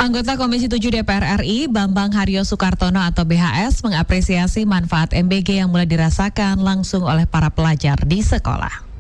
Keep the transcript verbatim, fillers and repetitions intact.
Anggota Komisi tujuh D P R R I, Bambang Haryo Soekartono atau B H S, mengapresiasi manfaat M B G yang mulai dirasakan langsung oleh para pelajar di sekolah.